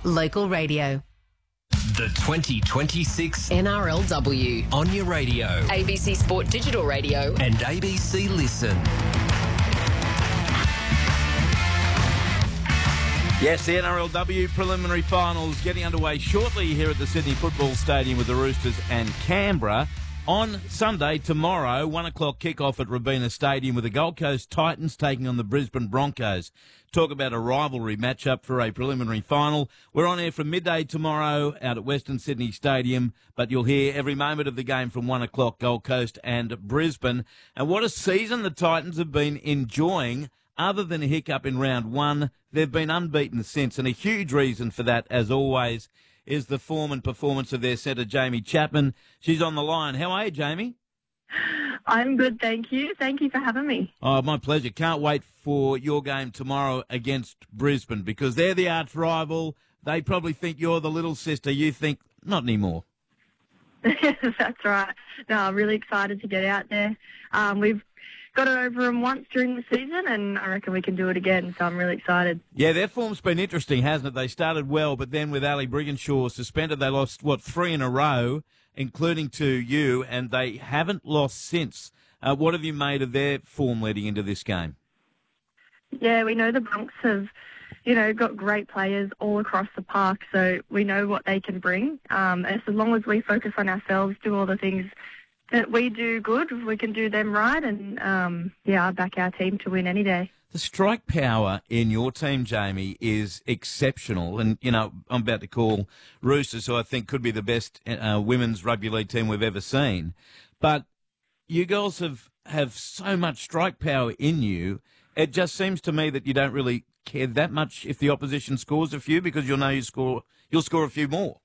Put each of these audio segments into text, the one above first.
Local radio. The 2026 NRLW. on your radio ABC Sport Digital Radio. and ABC Listen. Yes, the NRLW preliminary finals getting underway shortly here at the Sydney Football Stadium with the Roosters and Canberra. On Sunday, tomorrow, 1 o'clock kickoff at Robina Stadium with the Gold Coast Titans taking on the Brisbane Broncos. Talk about a rivalry matchup for a preliminary final. We're on air from midday tomorrow out at Western Sydney Stadium, but you'll hear every moment of the game from 1 o'clock, Gold Coast and Brisbane. And what a season the Titans have been enjoying. Other than a hiccup in round one, they've been unbeaten since, and a huge reason for that, as always, is the form and performance of their centre, Jamie Chapman. She's on the line. How are you, Jamie? I'm good, thank you. Thank you for having me. Oh, my pleasure. Can't wait for your game tomorrow against Brisbane because they're the arch rival. They probably think you're the little sister. You think, not anymore. That's right. No, I'm really excited to get out there. We've got it over them once during the season, and I reckon we can do it again, so I'm really excited. Yeah, their form's been interesting, hasn't it? They started well, but then with Ali Brigginshaw suspended, they lost, 3 in a row, including to you, and they haven't lost since. What have you made of their form leading into this game? Yeah, we know the Bronx have, got great players all across the park, so we know what they can bring. As long as we focus on ourselves, do all the things that we do good, we can do them right, and I back our team to win any day. The strike power in your team, Jamie, is exceptional. And, I'm about to call Roosters, who I think could be the best women's rugby league team we've ever seen. But you girls have so much strike power in you. It just seems to me that you don't really care that much if the opposition scores a few because you'll score a few more.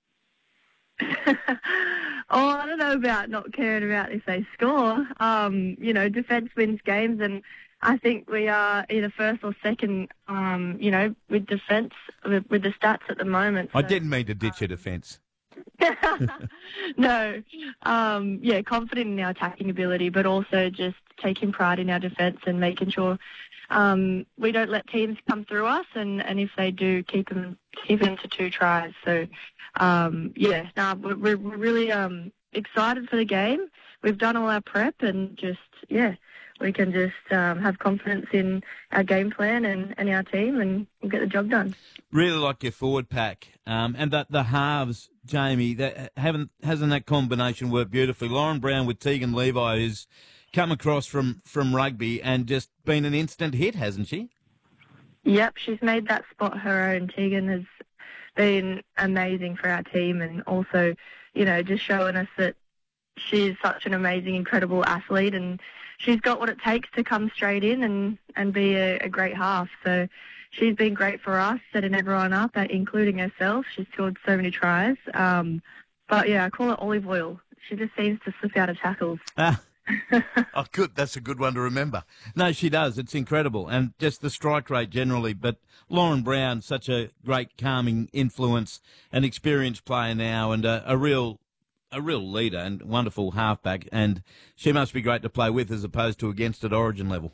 Oh, I don't know about not caring about if they score. Defence wins games, and I think we are either first or second, with defence, with the stats at the moment. I didn't mean to ditch your defence. No. Confident in our attacking ability, but also just taking pride in our defence and making sure we don't let teams come through us, and if they do, keep them to 2 tries. So, we're really excited for the game. We've done all our prep, and we can just have confidence in our game plan and our team, and we'll get the job done. Really like your forward pack, and the halves, Jamie. Hasn't that combination worked beautifully? Lauren Brown with Tegan Levi, who's come across from rugby and just been an instant hit, hasn't she? Yep, she's made that spot her own. Tegan has been amazing for our team, and also, just showing us that she's such an amazing, incredible athlete, and she's got what it takes to come straight in and be a great half. So she's been great for us, setting everyone up, including herself. She's scored so many tries. I call it olive oil. She just seems to slip out of tackles. Oh, good. That's a good one to remember. No, she does. It's incredible. And just the strike rate generally. But Lauren Brown, such a great calming influence, an experienced player now, and a real leader and wonderful halfback. And she must be great to play with as opposed to against at Origin level.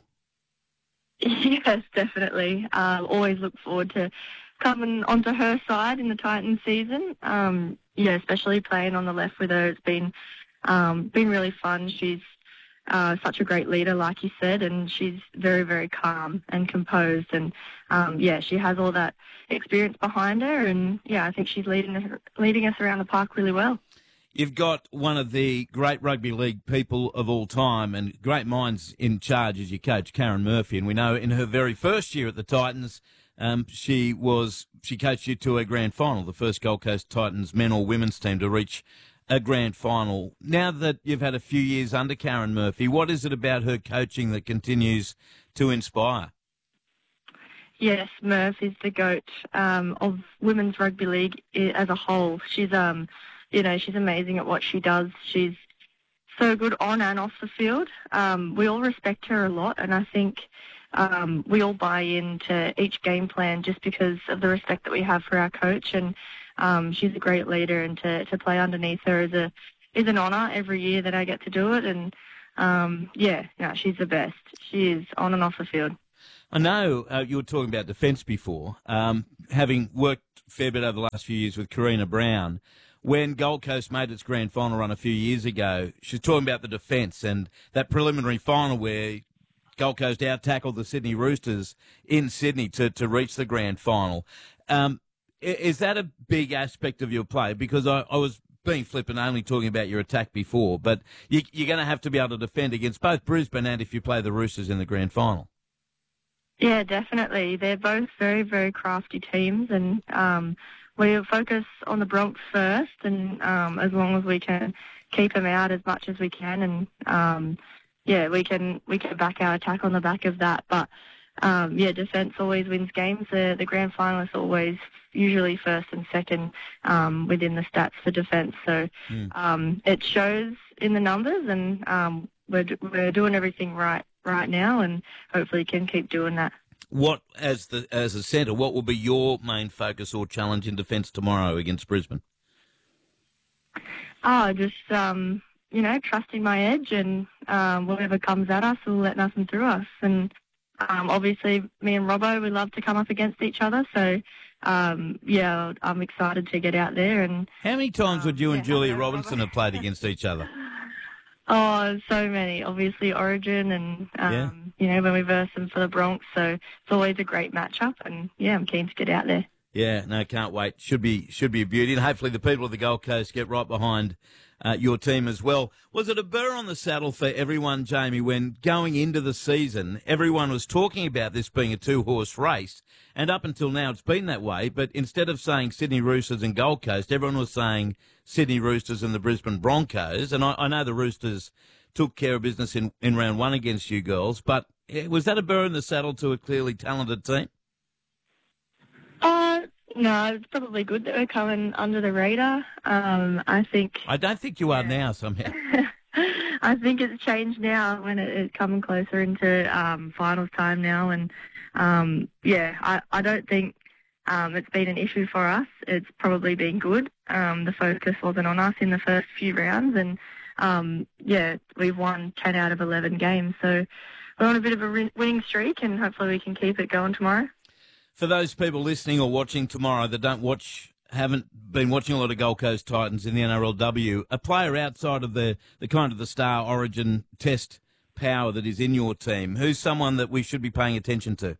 Yes, definitely. Always look forward to coming onto her side in the Titans season. Especially playing on the left with her. It's been really fun. She's such a great leader, like you said, and she's very, very calm and composed. And, she has all that experience behind her. And, I think she's leading us around the park really well. You've got one of the great rugby league people of all time and great minds in charge as your coach, Karen Murphy. And we know in her very first year at the Titans, she coached you to a grand final, the first Gold Coast Titans men or women's team to reach a grand final. Now that you've had a few years under Karen Murphy, what is it about her coaching that continues to inspire? Yes, Murph is the GOAT of women's rugby league as a whole. She's she's amazing at what she does. She's so good on and off the field. We all respect her a lot, and I think we all buy into each game plan just because of the respect that we have for our coach. And she's a great leader, and to play underneath her is an honour every year that I get to do it. And she's the best. She is on and off the field. I know you were talking about defence before. Having worked fair bit over the last few years with Karina Brown. When Gold Coast made its grand final run a few years ago, she was talking about the defence and that preliminary final where Gold Coast out-tackled the Sydney Roosters in Sydney to reach the grand final. Is that a big aspect of your play? Because I was being flippant, only talking about your attack before, but you're going to have to be able to defend against both Brisbane and if you play the Roosters in the grand final. Yeah, definitely. They're both very, very crafty teams, and we'll focus on the Bronx first, and as long as we can keep them out as much as we can, and we can back our attack on the back of that. But defence always wins games. The grand finalists always usually first and second within the stats for defence. So it shows in the numbers, and we're doing everything right now, and hopefully can keep doing that. What, as a centre, what will be your main focus or challenge in defence tomorrow against Brisbane? Just trusting my edge, and whatever comes at us will let nothing through us. And obviously, me and Robbo, we love to come up against each other. So, I'm excited to get out there. And how many times would you and Julia Robinson have played against each other? Oh, so many. Obviously, Origin, and when we verse them for the Bronx. So it's always a great matchup, and I'm keen to get out there. Yeah, no, can't wait. Should be a beauty, and hopefully the people of the Gold Coast get right behind your team as well. Was it a burr on the saddle for everyone, Jamie, when going into the season, everyone was talking about this being a two-horse race, and up until now it's been that way, but instead of saying Sydney Roosters and Gold Coast, everyone was saying Sydney Roosters and the Brisbane Broncos, and I know the Roosters took care of business in round one against you girls, but was that a burr in the saddle to a clearly talented team? No, it's probably good that we're coming under the radar. I don't think you are now, somehow. I think it's changed now when it's coming closer into finals time now, and I don't think it's been an issue for us. It's probably been good. The focus wasn't on us in the first few rounds, and we've won 10 out of 11 games, so we're on a bit of a winning streak, and hopefully we can keep it going tomorrow. For those people listening or watching tomorrow that haven't been watching a lot of Gold Coast Titans in the NRLW, a player outside of the kind of the star Origin test power that is in your team, who's someone that we should be paying attention to?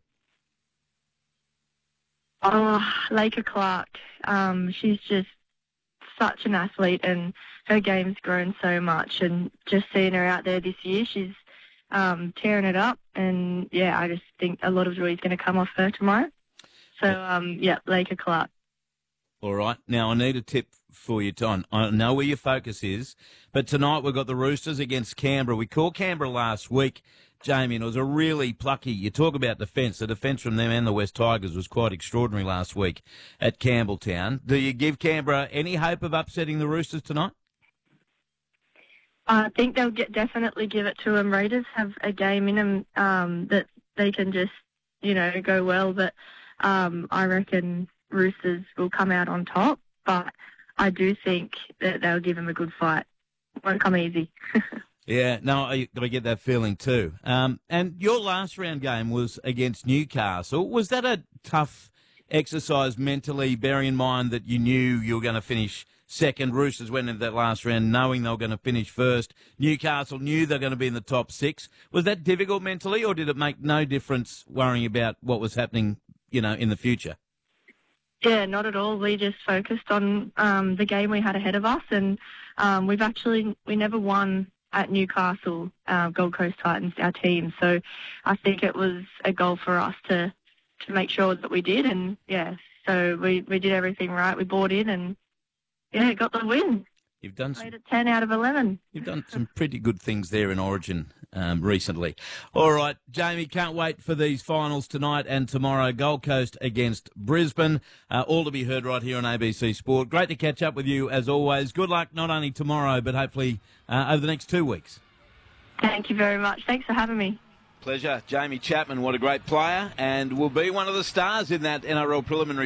Laker Clark. She's just such an athlete, and her game's grown so much, and just seeing her out there this year, she's tearing it up, and I just think a lot of joy is going to come off her tomorrow. So, Laker Clark. All right. Now, I need a tip for you, Ton. I know where your focus is, but tonight we've got the Roosters against Canberra. We called Canberra last week, Jamie, and it was a really plucky. You talk about defence. The defence from them and the West Tigers was quite extraordinary last week at Campbelltown. Do you give Canberra any hope of upsetting the Roosters tonight? I think they'll definitely give it to them. Raiders have a game in them that they can just, go well, but I reckon Roosters will come out on top, but I do think that they'll give them a good fight. It won't come easy. Yeah, no, I get that feeling too. And your last round game was against Newcastle. Was that a tough exercise mentally, bearing in mind that you knew you were going to finish second? Roosters went into that last round knowing they were going to finish first. Newcastle knew they were going to be in the top six. Was that difficult mentally, or did it make no difference worrying about what was happening, in the future? Yeah, not at all. We just focused on the game we had ahead of us, and we never won at Newcastle, Gold Coast Titans, our team. So I think it was a goal for us to make sure that we did, and so we did everything right. We bought in and got the win. You've done played at 10 out of 11. You've done some pretty good things there in Origin recently. All right, Jamie, can't wait for these finals tonight and tomorrow. Gold Coast against Brisbane. All to be heard right here on ABC Sport. Great to catch up with you as always. Good luck not only tomorrow but hopefully over the next 2 weeks. Thank you very much. Thanks for having me. Pleasure. Jamie Chapman, what a great player, and will be one of the stars in that NRLW preliminary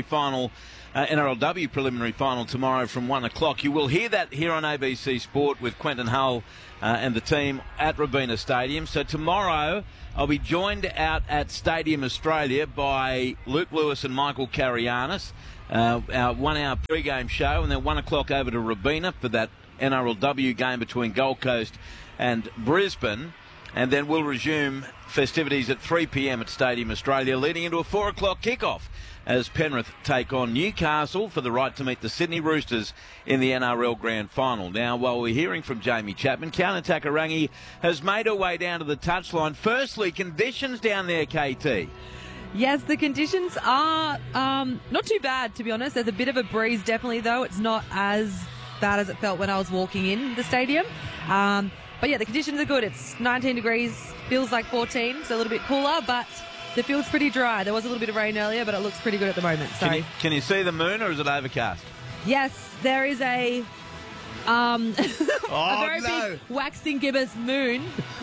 final tomorrow from 1 o'clock. You will hear that here on ABC Sport with Quentin Hull and the team at Robina Stadium. So tomorrow I'll be joined out at Stadium Australia by Luke Lewis and Michael Carianis. our 1 hour pre-game show, and then 1 o'clock over to Robina for that NRLW game between Gold Coast and Brisbane. And then we'll resume festivities at 3 p.m. at Stadium Australia, leading into a 4 o'clock kickoff as Penrith take on Newcastle for the right to meet the Sydney Roosters in the NRL Grand Final. Now, while we're hearing from Jamie Chapman, Kiana Takarangi has made her way down to the touchline. Firstly, conditions down there, KT. Yes, the conditions are not too bad, to be honest. There's a bit of a breeze, definitely, though. It's not as bad as it felt when I was walking in the stadium. But yeah, the conditions are good. It's 19 degrees, feels like 14, so a little bit cooler, but the field's pretty dry. There was a little bit of rain earlier, but it looks pretty good at the moment. So Can you see the moon, or is it overcast? yes, there is a a very big waxing gibbous moon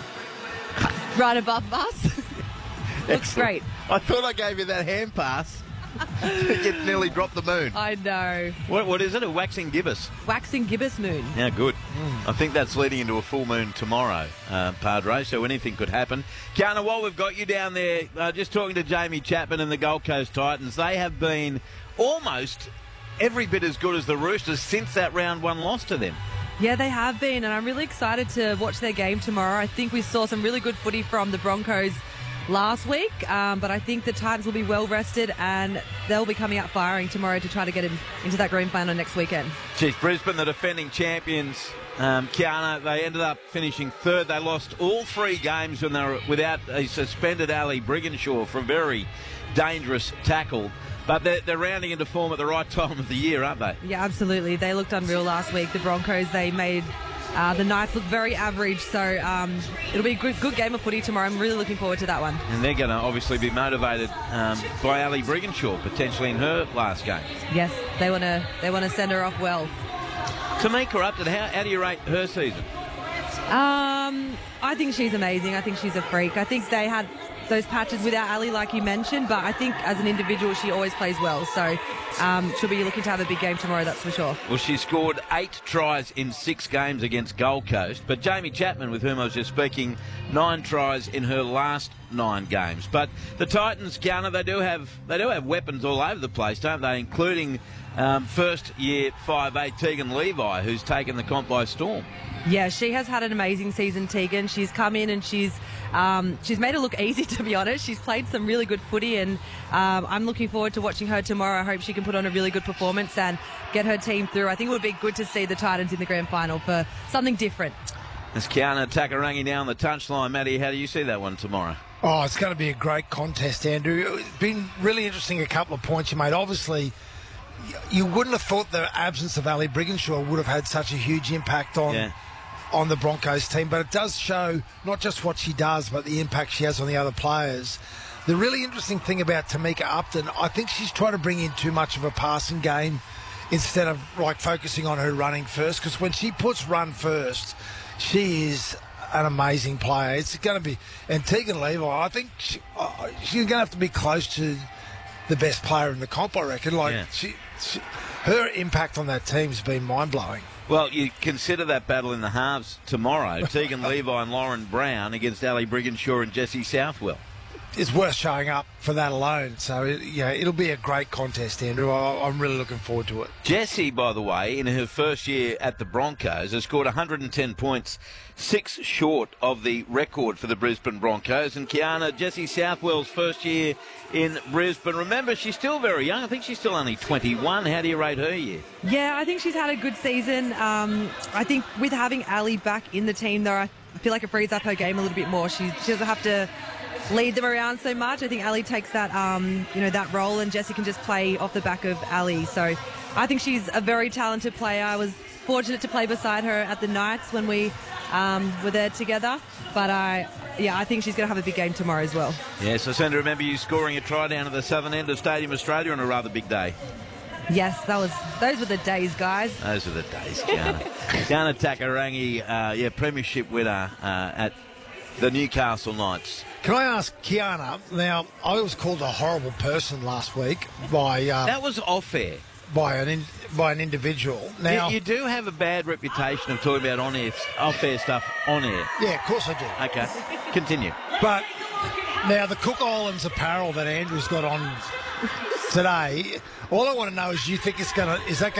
right above us. Looks great. I thought I gave you that hand pass. You nearly dropped the moon. I know. What is it? A waxing gibbous? Waxing gibbous moon. Yeah, good. I think that's leading into a full moon tomorrow, Padre, so anything could happen. Kiana, while we've got you down there, just talking to Jamie Chapman and the Gold Coast Titans, they have been almost every bit as good as the Roosters since that round 1 loss to them. Yeah, they have been, and I'm really excited to watch their game tomorrow. I think we saw some really good footy from the Broncos last week, but I think the Titans will be well rested and they'll be coming out firing tomorrow to try to get into that grand final next weekend. Geez, Brisbane, the defending champions, Kiana, they ended up finishing third. They lost all 3 games when they were without a suspended Ali Brigginshaw for a very dangerous tackle. But they're rounding into form at the right time of the year, aren't they? Yeah, absolutely. They looked unreal last week. The Broncos, they made the Knights look very average, so it'll be a good game of footy tomorrow. I'm really looking forward to that one. And they're going to obviously be motivated by Ali Brigginshaw, potentially in her last game. Yes, they want to send her off well. Tamika Upton, how do you rate her season? I think she's amazing. I think she's a freak. I think they had those patches without Ali, like you mentioned, but I think as an individual she always plays well, so she'll be looking to have a big game tomorrow, that's for sure. Well, she scored 8 tries in 6 games against Gold Coast, but Jamie Chapman, with whom I was just speaking, 9 tries in her last 9 games. But the Titans, Kiana, they do have weapons all over the place, don't they, including first year 5'8" Tegan Levi, who's taken the comp by storm. Yeah, she has had an amazing season, Tegan. She's come in and she's made it look easy, to be honest. She's played some really good footy, and I'm looking forward to watching her tomorrow. I hope she can put on a really good performance and get her team through. I think it would be good to see the Titans in the grand final for something different. There's Kiana Takarangi now on the touchline. Matty, how do you see that one tomorrow? Oh, it's going to be a great contest, Andrew. It's been really interesting, a couple of points you made. Obviously, you wouldn't have thought the absence of Ali Brigginshaw would have had such a huge impact on the Broncos team, but it does show not just what she does, but the impact she has on the other players. The really interesting thing about Tamika Upton, I think she's trying to bring in too much of a passing game instead of like focusing on her running first, because when she puts run first, she is an amazing player. It's going to be, and Tegan Levi, I think she's going to have to be close to the best player in the comp, I reckon. Her impact on that team has been mind-blowing. Well, you consider that battle in the halves tomorrow. Tegan Levi and Lauren Brown against Ali Brigginshaw and Jessie Southwell. It's worth showing up for that alone. So, it'll be a great contest, Andrew. I'm really looking forward to it. Jessie, by the way, in her first year at the Broncos, has scored 110 points, 6 short of the record for the Brisbane Broncos. And Kiana, Jessie Southwell's first year in Brisbane. Remember, she's still very young. I think she's still only 21. How do you rate her year? Yeah, I think she's had a good season. I think with having Ali back in the team, though, I feel like it frees up her game a little bit more. She doesn't have to lead them around so much. I think Ali takes that, that role, and Jessie can just play off the back of Ali. So I think she's a very talented player. I was fortunate to play beside her at the Knights when we were there together. But I think she's going to have a big game tomorrow as well. Yes, I seem to remember you scoring a try down at the southern end of Stadium Australia on a rather big day. Yes, those were the days, guys. Those were the days, Kiana. Kiana Takarangi, premiership winner at the Newcastle Knights. Can I ask Kiana, now, I was called a horrible person last week by... that was off-air. By an individual. Now, you do have a bad reputation of talking about off-air stuff on air. Yeah, of course I do. Okay, continue. But now the Cook Islands apparel that Andrew's got on today. All I want to know is, do you think is that